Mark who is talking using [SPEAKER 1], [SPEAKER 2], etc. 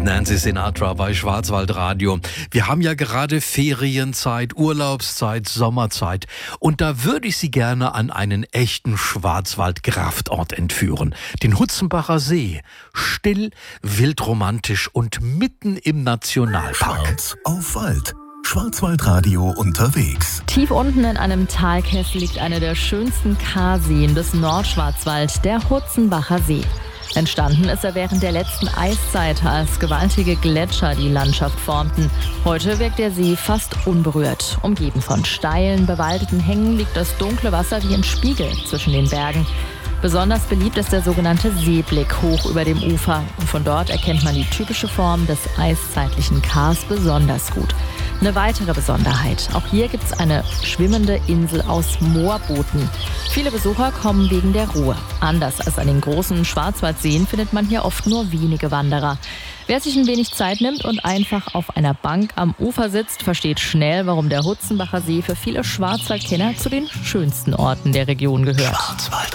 [SPEAKER 1] Nancy Sinatra bei Schwarzwaldradio. Wir haben ja gerade Ferienzeit, Urlaubszeit, Sommerzeit. Und da würde ich Sie gerne an einen echten Schwarzwald-Kraftort entführen. Den Hutzenbacher See. Still, wildromantisch und mitten im Nationalpark.
[SPEAKER 2] Schwarz auf Wald. Schwarzwaldradio unterwegs.
[SPEAKER 3] Tief unten in einem Talkessel liegt eine der schönsten Karseen des Nordschwarzwald, der Hutzenbacher See. Entstanden ist er während der letzten Eiszeit, als gewaltige Gletscher die Landschaft formten. Heute wirkt der See fast unberührt. Umgeben von steilen, bewaldeten Hängen liegt das dunkle Wasser wie ein Spiegel zwischen den Bergen. Besonders beliebt ist der sogenannte Seeblick hoch über dem Ufer. Und von dort erkennt man die typische Form des eiszeitlichen Kars besonders gut. Eine weitere Besonderheit: Auch hier gibt es eine schwimmende Insel aus Moorbooten. Viele Besucher kommen wegen der Ruhe. Anders als an den großen Schwarzwaldseen findet man hier oft nur wenige Wanderer. Wer sich ein wenig Zeit nimmt und einfach auf einer Bank am Ufer sitzt, versteht schnell, warum der Hutzenbacher See für viele Schwarzwaldkenner zu den schönsten Orten der Region gehört.
[SPEAKER 2] Schwarzwald.